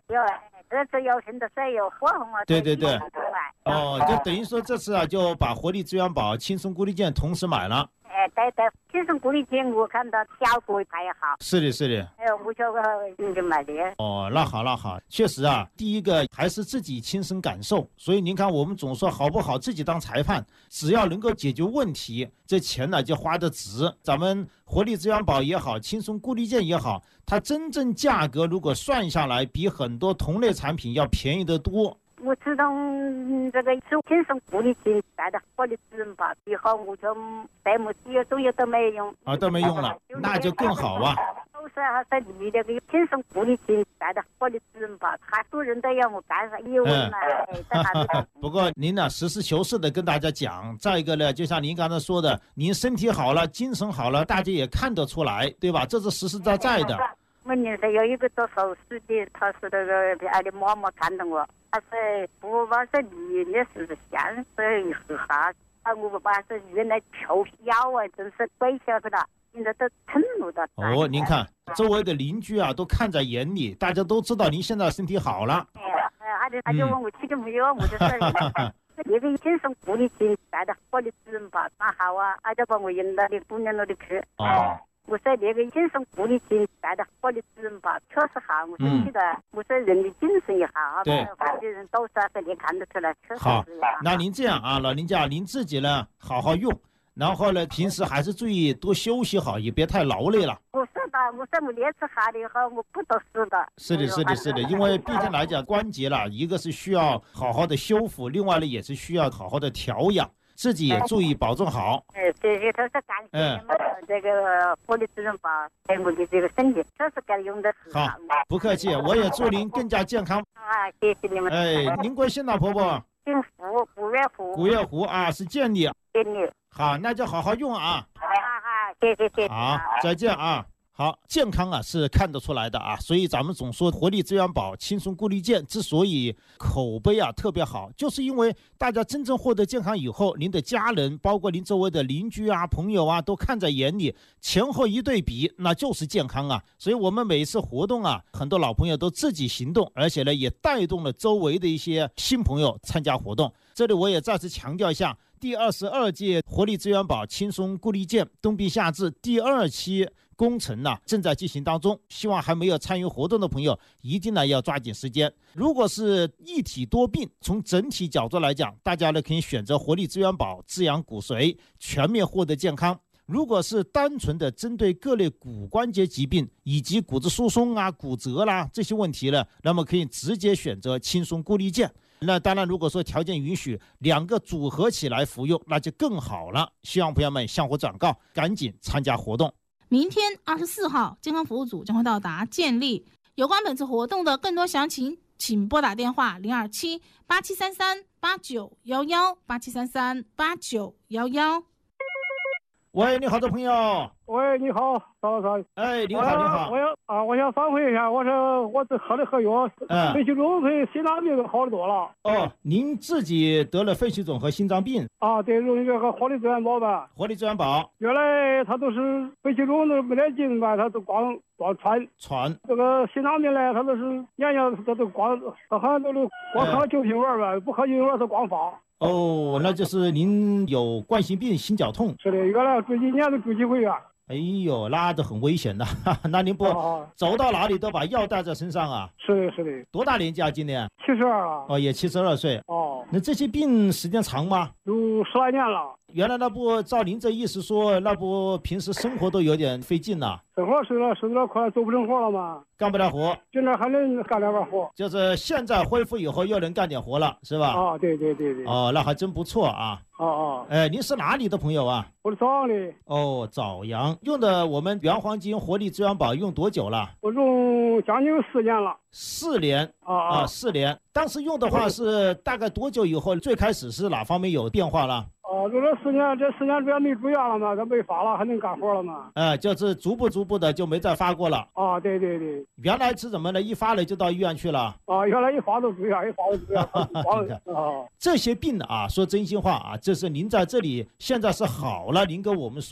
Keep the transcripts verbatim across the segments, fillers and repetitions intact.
有，这次有现在是有火红啊。 对对对。哦，就等于说这次啊，就把活力资源宝、轻松固力健同时买了。 哎，对对，轻松固力健我看到效果还好。 是的，是的。 哎，我这个你就买的。 哦，那好，那好，确实啊，第一个还是自己亲身感受。所以您看，我们总说好不好，自己当裁判，只要能够解决问题，这钱呢就花得值。咱们活力资源宝也好，轻松固力健也好，它真正价格如果算下来，比很多同类产品要便宜得多。 我自从这个是轻松固力健带的活力资源宝以后，我就带没些东西都没用啊，都没用了，那就更好啊。 都是还是你那个轻松固力健带的活力资源宝，太多人都要我干啥，有问了。 嗯、不过您呢，实事求是的跟大家讲，再一个呢，就像您刚才说的，您身体好了，精神好了，大家也看得出来，对吧？这是实实在在的。 我认识有一个做手术的，他是那个俺的妈妈看到我，他是不把是你的是香水喝哈，啊我把是原来臭药啊，真是鬼晓得了，现在都成路的。 哦，您看周围的邻居啊都看在眼里，大家都知道您现在身体好了。 哎，他就他就问我去个没有，我就说那个轻松固力健带的活力资源宝蛮好啊，他就把我引到的姑娘那里去。 哦。 我说那个轻松固力健带的活力资源宝确实好，我说记得，嗯、我说人的精神也好， 对， 反正人都是还是你看得出来，确实是。 好，那您这样啊，老林家您自己呢好好用，然后呢平时还是注意多休息好，也别太劳累了。 我是的，我说我那次好了以后，我不得死的。 是的，是的，是的，因为毕竟来讲关节了，一个是需要好好的修复，另外呢也是需要好好的调养。自己也注意保重好。 哎，对对，都是感谢你们这个活力资源宝对我的这个身体，确实该用的是好。 好，不客气，我也祝您更加健康。 啊，谢谢你们。 哎，您贵姓呢，婆婆？ 姓胡，古月胡。 古月胡啊，是建立。 建立。 好，那就好好用啊。 好好好，谢谢谢谢。 好，再见啊。好，健康啊是看得出来的啊，所以咱们总说活力资源宝、轻松固力健之所以口碑啊特别好，就是因为大家真正获得健康以后，您的家人，包括您周围的邻居啊、朋友啊，都看在眼里，前后一对比，那就是健康啊。所以我们每一次活动啊，很多老朋友都自己行动，而且呢也带动了周围的一些新朋友参加活动。这里我也再次强调一下，第二十二届活力资源宝、轻松固力健冬病夏治第二期工程呢、啊、正在进行当中，希望还没有参与活动的朋友一定呢要抓紧时间。如果是一体多病，从整体角度来讲，大家呢可以选择活力资源宝滋养骨髓，全面获得健康。如果是单纯的针对各类骨关节疾病以及骨质疏松啊、骨折啦这些问题呢，那么可以直接选择轻松固力健。那当然如果说条件允许，两个组合起来服用那就更好了。希望朋友们向我转告，赶紧参加活动。 明天二十四号健康服务组将会到达建立。有关本次活动的更多详情请拨打电话零二七八七三三八九一一八七三三八九一一。 喂，你好的朋友。 喂，你好，早上。 哎，你好，你好。 我要啊，我想反馈一下，我说我这喝的喝药， 嗯， 肺气肿和心脏病好得多了。 哦，您自己得了肺气肿和心脏病啊？对，用这个活力资源宝吧。 活力资源宝。 原来他都是肺气肿都没点劲吧，他都光光喘喘。 这个心脏病呢，他都是年年他都光，他好像都是光喝救心丸吧，不喝救心丸他光发。 哦，那就是您有冠心病、心绞痛。 是的，原来住一年都住几回院。 哎呦，那都很危险的。那您不、哦、走到哪里都把药带在身上啊？ 是的，是的。 多大年纪啊？今年？ 七十二了。 哦，也七十二岁。 哦， 那这些病时间长吗？ 有十来年了。 原来那不照您这意思说，那不平时生活都有点费劲呐？ 生活是了，是了，快做不成活了嘛， 干不了活。 现在还能干点活， 就是现在恢复以后又能干点活了，是吧？ 啊，对对对对。 哦，那还真不错啊。 哦哦。 哎，您是哪里的朋友啊？ 我是枣阳的。 哦，枣阳用的我们原黄金活力资源宝用多久了？ 我用将近四年了。 四年啊啊， 啊，四年。当时用的话是大概多久以后？最开始是哪方面有变化了？ 哦，就这四年，这四年主要没住院了嘛，他没发了，还能干活了嘛？ 哎，就是逐步逐步的就没再发过了。 啊，对对对。 原来是怎么的？一发了就到医院去了。 啊，原来一发都住院，一发都住院。啊， 这些病啊，说真心话啊，这是您在这里现在是好了，您跟我们说。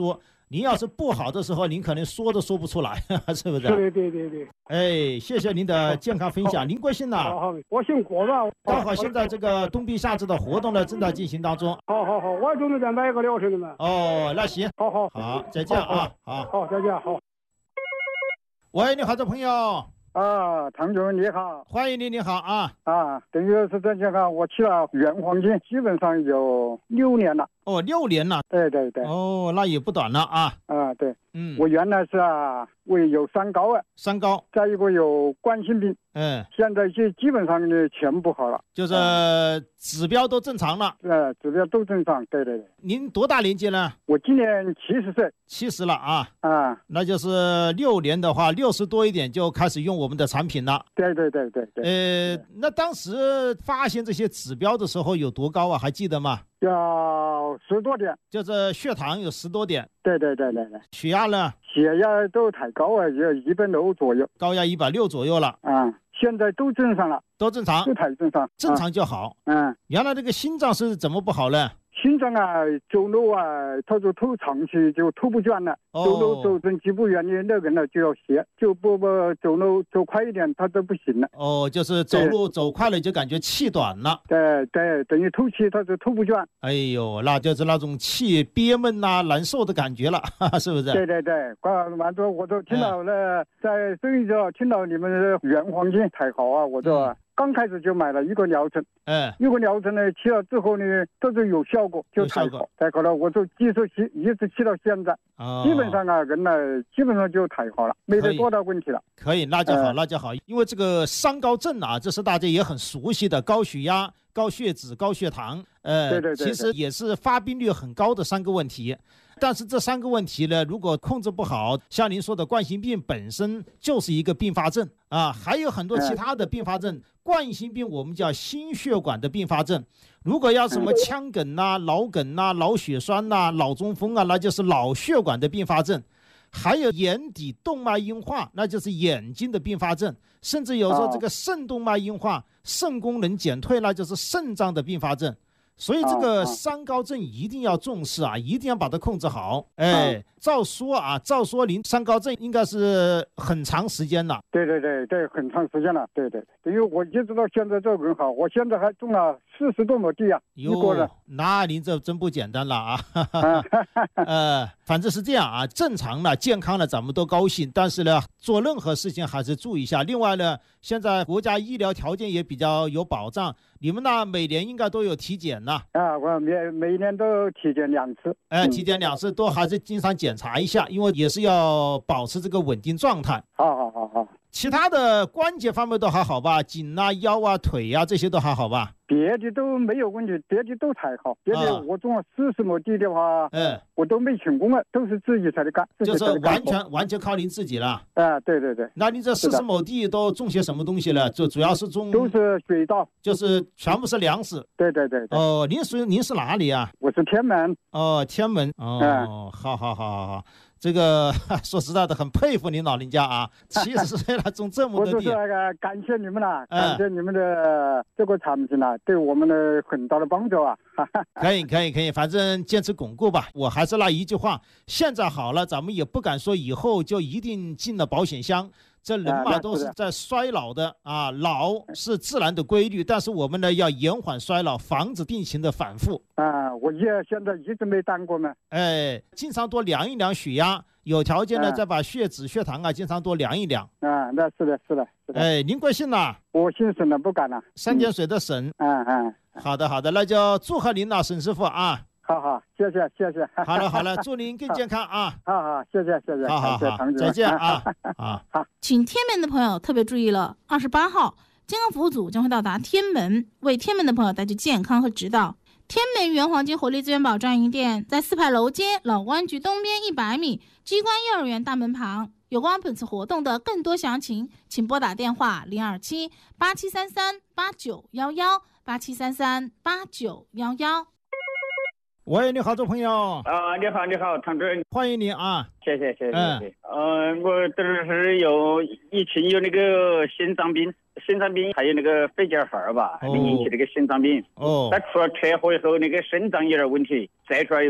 您要是不好的时候，您可能说都说不出来，是不是？ 对对对对。 哎，谢谢您的健康分享。您贵姓呢？ 好好，我姓郭的。 刚好现在这个冬病夏治的活动呢正在进行当中。 好好好，我准备再买个疗程的嘛。 哦，那行。 好好好，再见啊！好， 好，再见，好。 喂，你好，这朋友。 啊，唐总你好， 欢迎你，你好啊啊，等于是这样啊，我去了原黄金，基本上有六年了。 哦，六年了。 对对对。 哦，那也不短了啊。 啊，对， 嗯， 我原来是啊，我有三高啊， 三高， 再一个有冠心病， 嗯， 现在就基本上呢全部好了， 就是指标都正常了。 呃，指标都正常。对对对。 您多大年纪呢？ 我今年七十岁。 七十了啊。 啊， 那就是六年的话，六十多一点就开始用我们的产品了。 对对对对对。 呃，那当时发现这些指标的时候有多高啊？还记得吗？ 要十多点， 就是血糖有十多点。 对对对对对。 血压呢？ 血压都太高啊，有一百六左右。 高压一百六左右了。 啊，现在都正常了。 都正常。 都太正常。 正常就好。 嗯。 原来这个心脏是怎么不好呢？ 心脏啊，走路啊，他就头长期就头不转了， 哦、 走路走成几步远的那个呢就要歇，就不不走路走快一点，他都不行了。 哦，就是走路走快了就感觉气短了。 对对，等于透气，他就头不转。 哎呦，那就是那种气憋闷呐、啊、难受的感觉了，哈哈，是不是？ 对对对，完之后我都听到了，嗯、在生意上听到你们的原黄金太好啊，我就。嗯刚开始就买了一个疗程， 嗯， 一个疗程呢，吃了之后呢，这就有效果，就太好，太好了，我就继续吃，一直吃到现在， 哦、 基本上啊，人呢，基本上就太好了，没得多大问题了。 可以，那就好，那就好，因为这个三高症啊，这是大家也很熟悉的，高血压、高血脂、高血糖，呃， 对对对对， 其实也是发病率很高的三个问题。但是这三个问题呢，如果控制不好，像您说的冠心病本身就是一个并发症啊，还有很多其他的并发症。冠心病我们叫心血管的并发症，如果要什么腔梗呐、啊、脑梗呐、啊、脑血栓呐、啊、脑中风啊，那就是脑血管的并发症。还有眼底动脉硬化，那就是眼睛的并发症，甚至有时候这个肾动脉硬化、肾功能减退，那就是肾脏的并发症。所以这个三高症一定要重视啊，一定要把它控制好。哎，照说啊，照说您三高症应该是很长时间了。 对对对对，很长时间了。对对，因为我一直到现在这很好，我现在还种了四十多亩地啊，一个人。 那您这真不简单了啊！呃，反正是这样啊，正常了、健康了，咱们都高兴。但是呢，做任何事情还是注意一下。另外呢，现在国家医疗条件也比较有保障，你们呢每年应该都有体检呢。 啊，我每每年都体检两次。 哎、呃，体检两次都还是经常检查一下，因为也是要保持这个稳定状态。 好好好好。 其他的关节方面都还好吧？颈啊、腰啊、腿啊这些都还好吧？ 别的都没有问题，别的都太好。别的我种了四十亩地的话，嗯，我都没请工啊，都是自己在这干， 就是完全完全靠您自己了。 啊，对对对。 那您这四十亩地都种些什么东西了？就主要是种都是水稻， 就是全部是粮食。 对对对。 哦，您是您是哪里啊？ 我是天门。 哦，天门。哦，好好好好好。这个说实在的，很佩服您老人家啊，七十岁了种这么多地。 我就是那个感谢你们了，感谢你们的这个产品了，对我们的很大的帮助啊。 可以可以可以，反正坚持巩固吧。我还是那一句话，现在好了，咱们也不敢说以后就一定进了保险箱。这人嘛都是在衰老的啊，老是自然的规律，但是我们呢要延缓衰老，防止病情的反复。 啊，我也现在一直没当过嘛。 哎，经常多量一量血压，有条件呢再把血脂、血糖啊经常多量一量。 啊，那是的，是的，是的。 哎，您贵姓呢？ 我姓沈的，不敢了。 三点水的沈。 嗯嗯。 好的好的，那就祝贺您了，沈师傅啊。 好好，谢谢谢谢。 好了好了，祝您更健康啊！ 好好，谢谢谢谢。 好好好，再见啊！啊好，请天门的朋友特别注意了，二十八号健康服务组将会到达天门，为天门的朋友带去健康和指导。天门原黄金活力资源宝专营店在四牌楼街老湾局东边一百米机关幼儿园大门旁。有关本次活动的更多详情，请拨打电话零二七八七三三八九幺幺八七三三八九幺幺。 喂，你好，这朋友啊，你好，你好，唐主任， 欢迎你啊！ 谢谢，谢谢，谢谢。嗯，我这是有以前有那个心脏病，心脏病还有那个肺结核吧，还引起这个心脏病。哦。那除了车祸以后，那个肾脏有点问题，再出来一个，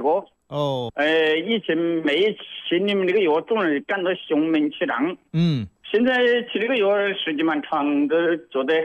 哦， 呃，以前没吃你们那个药，总是感到胸闷气胀。 嗯， 现在吃这个药时间蛮长的，觉得